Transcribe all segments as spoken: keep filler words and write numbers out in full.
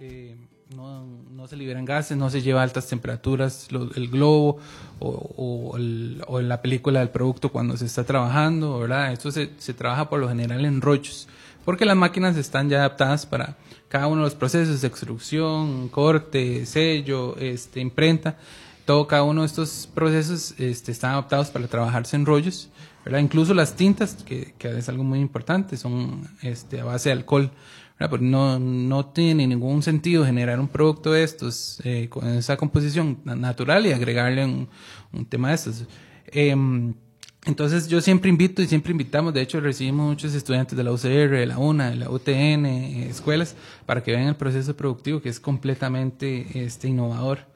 eh, no, no se liberan gases, no se lleva a altas temperaturas lo, el globo o, o, el, o en la película del producto cuando se está trabajando, ¿verdad? Esto se, se trabaja por lo general en rollos, porque las máquinas están ya adaptadas para cada uno de los procesos de extrusión, corte, sello, este, imprenta. Todo, cada uno de estos procesos este, están adaptados para trabajarse en rollos, ¿verdad? Incluso las tintas, que, que es algo muy importante, son este, a base de alcohol, ¿verdad? Porque no, no tiene ningún sentido generar un producto de estos eh, con esa composición natural y agregarle un, un tema de estos. Eh, entonces yo siempre invito y siempre invitamos, de hecho recibimos muchos estudiantes de la U C R, de la UNA, de la U T N, eh, escuelas, para que vean el proceso productivo, que es completamente este, innovador.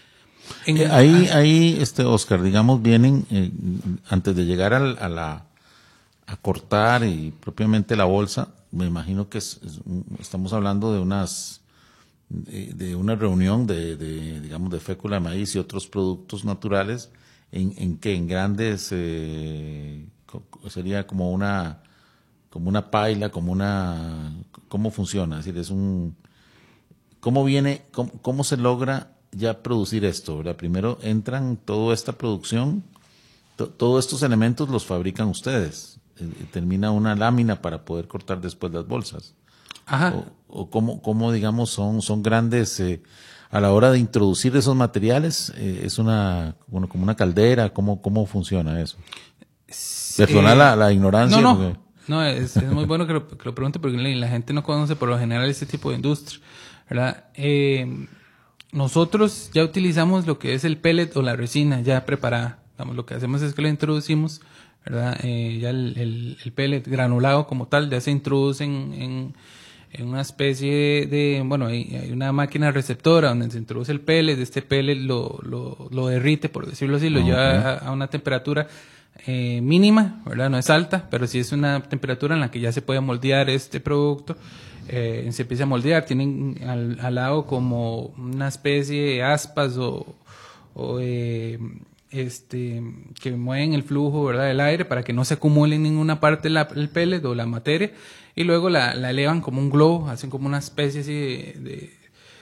En el, ahí, ahí, este, Oscar, digamos, vienen, eh, antes de llegar al, a la, a cortar y propiamente la bolsa, me imagino que es, es, estamos hablando de unas, de, de una reunión de, de, digamos, de fécula de maíz y otros productos naturales, en, en que en grandes, eh, sería como una, como una paila, como una, ¿cómo funciona? Es decir, es un, ¿cómo viene, cómo, cómo se logra ya producir esto, ¿verdad? Primero entran toda esta producción, to, todos estos elementos los fabrican ustedes, eh, termina una lámina para poder cortar después las bolsas. Ajá. O, o cómo, cómo, digamos, son, son grandes, eh, a la hora de introducir esos materiales, eh, es una, bueno, como una caldera, ¿cómo, cómo funciona eso? Perdona eh, la, la ignorancia. No, no, porque... no es, es muy bueno que lo, que lo pregunte porque la gente no conoce por lo general este tipo de industria, ¿verdad? Eh, Nosotros ya utilizamos lo que es el pellet o la resina ya preparada. Vamos, lo que hacemos es que lo introducimos, ¿verdad? Eh, ya el, el, el pellet granulado como tal ya se introduce en, en, en una especie de, bueno, hay, hay una máquina receptora donde se introduce el pellet. Este pellet lo, lo, lo derrite, por decirlo así, lo okay. lleva a, a una temperatura eh, mínima, ¿verdad? No es alta, pero sí es una temperatura en la que ya se puede moldear este producto. Eh, se empieza a moldear, tienen al, al lado como una especie de aspas o, o eh, este que mueven el flujo, ¿verdad?, del aire para que no se acumule en ninguna parte la, el pellet o la materia, y luego la, la elevan como un globo, hacen como una especie así de, de,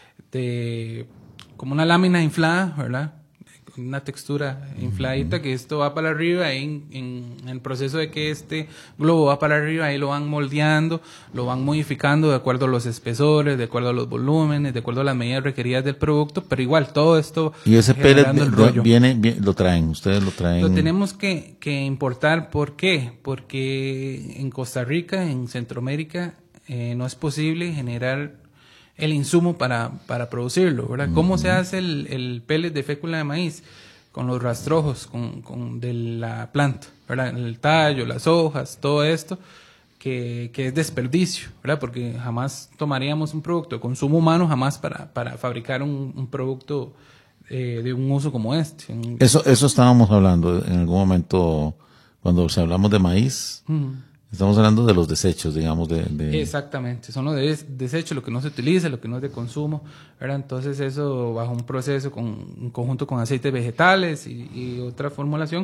de como una lámina inflada, ¿verdad?, una textura infladita, uh-huh. que esto va para arriba, ahí en, en, en el proceso de que este globo va para arriba, ahí lo van moldeando, lo van modificando de acuerdo a los espesores, de acuerdo a los volúmenes, de acuerdo a las medidas requeridas del producto, pero igual todo esto... Y ese pellet viene, viene, lo traen, ustedes lo traen... Lo tenemos que, que importar, ¿por qué? Porque en Costa Rica, en Centroamérica, eh, no es posible generar el insumo para, para producirlo, ¿verdad? ¿Cómo uh-huh. se hace el, el pellet de fécula de maíz? Con los rastrojos con, con de la planta, ¿verdad? El tallo, las hojas, todo esto, que, que es desperdicio, ¿verdad? Porque jamás tomaríamos un producto de consumo humano, jamás para, para fabricar un, un producto eh, de un uso como este. Eso, eso estábamos hablando en algún momento, cuando hablamos de maíz, uh-huh. Estamos hablando de los desechos, digamos, de... de... Exactamente, son los de desechos, lo que no se utiliza, lo que no es de consumo, ¿verdad? Entonces eso bajo un proceso con, en conjunto con aceites vegetales y, y otra formulación,